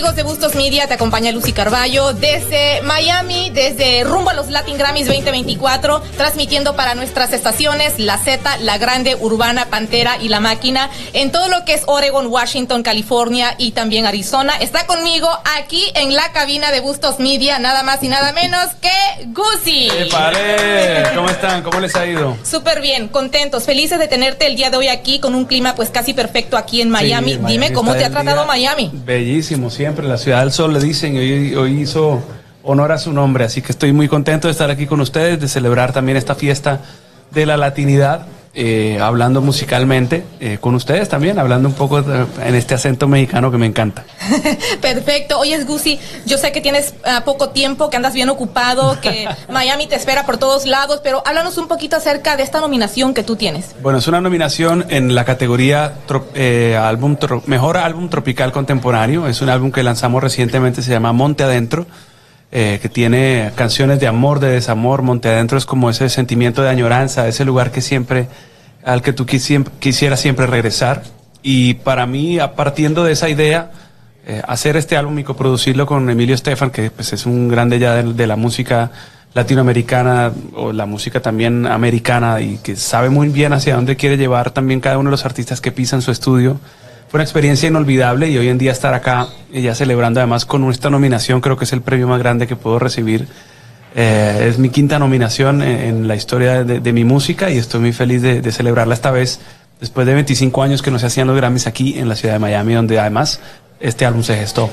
amigos de Bustos Media? Te acompaña Lucy Carballo desde Miami, desde rumbo a los Latin Grammys 2024, transmitiendo para nuestras estaciones La Z, La Grande, Urbana, Pantera y La Máquina, en todo lo que es Oregon, Washington, California y también Arizona. Está conmigo aquí en la cabina de Bustos Media, nada más y nada menos que Gusi. ¿Cómo están? ¿Cómo les ha ido? Súper bien, contentos, felices de tenerte el día de hoy aquí con un clima pues casi perfecto aquí en Miami. Sí, dime cómo te ha tratado Miami. Bellísimo, siempre, la ciudad del sol le dicen, hoy hizo honor a su nombre, así que estoy muy contento de estar aquí con ustedes, de celebrar también esta fiesta de la latinidad, hablando musicalmente con ustedes también, hablando un poco en este acento mexicano que me encanta. Perfecto. Oye, Gusi, yo sé que tienes poco tiempo, que andas bien ocupado, que Miami te espera por todos lados, pero háblanos un poquito acerca de esta nominación que tú tienes. Bueno, es una nominación en la categoría Mejor Álbum Tropical Contemporáneo. Es un álbum que lanzamos recientemente, se llama Monte Adentro, que tiene canciones de amor, de desamor. Monte Adentro es como ese sentimiento de añoranza, ese lugar que siempre, al que tú quisieras siempre regresar. Y para mí, partiendo de esa idea, hacer este álbum y coproducirlo con Emilio Estefan, que pues es un grande ya de la música latinoamericana o la música también americana, y que sabe muy bien hacia dónde quiere llevar también cada uno de los artistas que pisan su estudio. Fue una experiencia inolvidable, y hoy en día estar acá ya celebrando además con esta nominación, creo que es el premio más grande que puedo recibir. Es mi quinta nominación en la historia de mi música, y estoy muy feliz de celebrarla esta vez después de 25 años que no se hacían los Grammys aquí en la ciudad de Miami, donde además este álbum se gestó.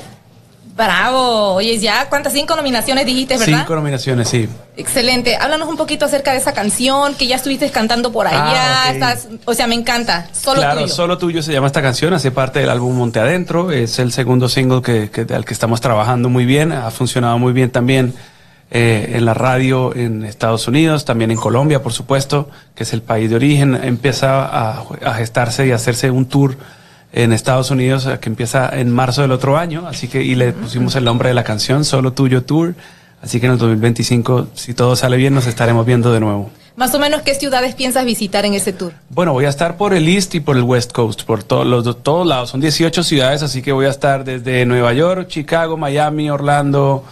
¡Bravo! Oye, ya, ¿cuántas? 5 nominaciones dijiste, ¿verdad? 5 nominaciones, sí. Excelente. Háblanos un poquito acerca de esa canción que ya estuviste cantando por allá. Okay. O sea, me encanta. Solo Tuyo. Solo Tuyo se llama esta canción, hace parte del álbum Monte Adentro. Es el segundo single al que estamos trabajando muy bien. Ha funcionado muy bien también en la radio en Estados Unidos, también en Colombia, por supuesto, que es el país de origen. Empieza a gestarse y a hacerse un tour en Estados Unidos, que empieza en marzo del otro año, así que, y le pusimos el nombre de la canción, Solo Tuyo Tour, así que en el 2025, si todo sale bien, nos estaremos viendo de nuevo. Más o menos, ¿qué ciudades piensas visitar en ese tour? Bueno, voy a estar por el East y por el West Coast, por todos lados, son 18 ciudades, así que voy a estar desde Nueva York, Chicago, Miami, Orlando,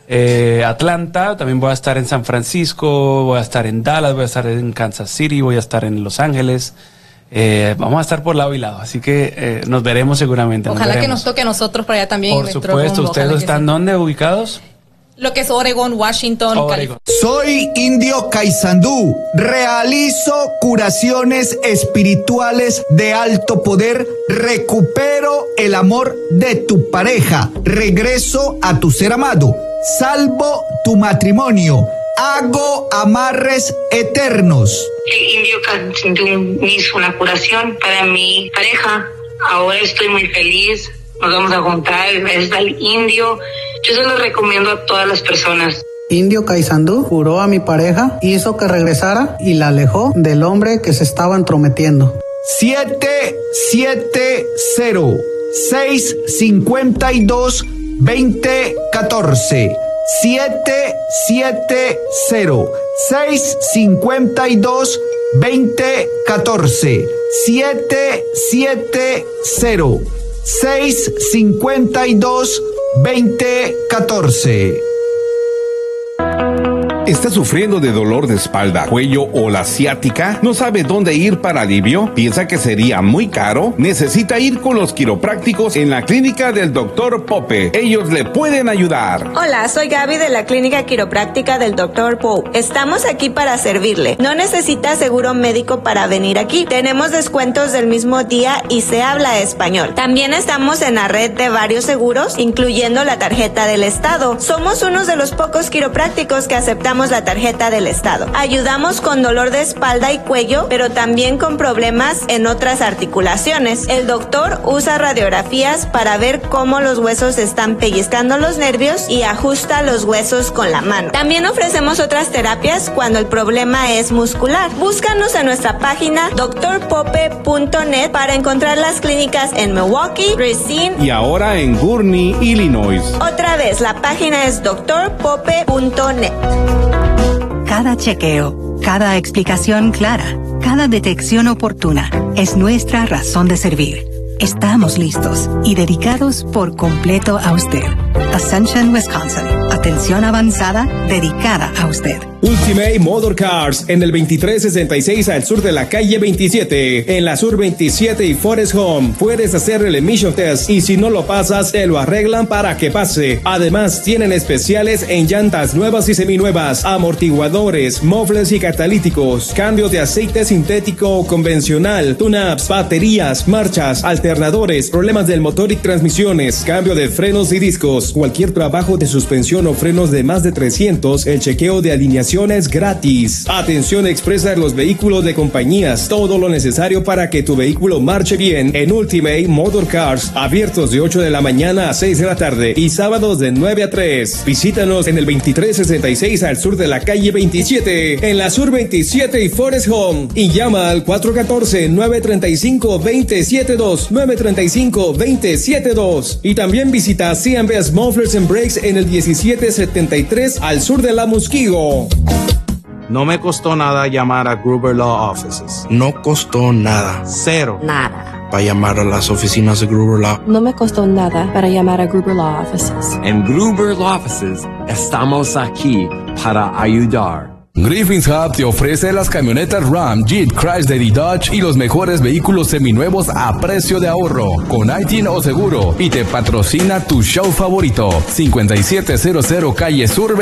Atlanta, también voy a estar en San Francisco, voy a estar en Dallas, voy a estar en Kansas City, voy a estar en Los Ángeles. Vamos a estar por lado y lado, así que nos veremos seguramente. Ojalá que nos toque a nosotros por allá también. Por supuesto, ¿ustedes están dónde ubicados? Lo que es Oregon, Washington, California. Soy Indio Kaysandú, realizo curaciones espirituales de alto poder, recupero el amor de tu pareja, regreso a tu ser amado, salvo tu matrimonio, hago amarres eternos. El Indio Kaysandú me hizo una curación para mi pareja. Ahora estoy muy feliz. Nos vamos a juntar gracias al Indio. Yo se lo recomiendo a todas las personas. Indio Kaysandú curó a mi pareja, hizo que regresara y la alejó del hombre que se estaba entrometiendo. 770-652-2014. 770-652-2014. 770-652-2014. ¿Está sufriendo de dolor de espalda, cuello o la ciática? ¿No sabe dónde ir para alivio? ¿Piensa que sería muy caro? Necesita ir con los quiroprácticos en la clínica del Dr. Pope. Ellos le pueden ayudar. Hola, soy Gaby de la clínica quiropráctica del Dr. Pope. Estamos aquí para servirle. No necesita seguro médico para venir aquí. Tenemos descuentos del mismo día y se habla español. También estamos en la red de varios seguros, incluyendo la tarjeta del Estado. Somos unos de los pocos quiroprácticos que aceptamos la tarjeta del Estado. Ayudamos con dolor de espalda y cuello, pero también con problemas en otras articulaciones. El doctor usa radiografías para ver cómo los huesos están pellizcando los nervios y ajusta los huesos con la mano. También ofrecemos otras terapias cuando el problema es muscular. Búscanos en nuestra página drpope.net para encontrar las clínicas en Milwaukee, Racine y ahora en Gurnee, Illinois. Otra vez, la página es drpope.net. Cada chequeo, cada explicación clara, cada detección oportuna es nuestra razón de servir. Estamos listos y dedicados por completo a usted. Ascension, Wisconsin. Atención avanzada dedicada a usted. Ultimate Motor Cars en el 2366 al sur de la calle 27, en la sur 27 y Forest Home. Puedes hacer el emission test y si no lo pasas, te lo arreglan para que pase. Además, tienen especiales en llantas nuevas y seminuevas, amortiguadores, mufflers y catalíticos, cambios de aceite sintético o convencional, tune-ups, baterías, marchas, alternadores, problemas del motor y transmisiones, cambio de frenos y discos, cualquier trabajo de suspensión o frenos de más de 300, el chequeo de alineación es gratis. Atención expresa en los vehículos de compañías, todo lo necesario para que tu vehículo marche bien en Ultimate Motor Cars, abiertos de 8 de la mañana a 6 de la tarde y sábados de 9 a 3. Visítanos en el 2366 al sur de la calle 27, en la sur 27 y Forest Home, y llama al 414-935-2072, 935-2072. Y también visita C&B's Mufflers and Brakes en el 1773 al sur de la Muskego. No me costó nada llamar a Gruber Law Offices. No costó nada. Cero. Nada. Para llamar a las oficinas de Gruber Law. No me costó nada para llamar a Gruber Law Offices. En Gruber Law Offices estamos aquí para ayudar. Griffin's Hub te ofrece las camionetas Ram, Jeep, Chrysler y Dodge y los mejores vehículos seminuevos a precio de ahorro, con ITIN o seguro, y te patrocina tu show favorito, 5700 Calle Sur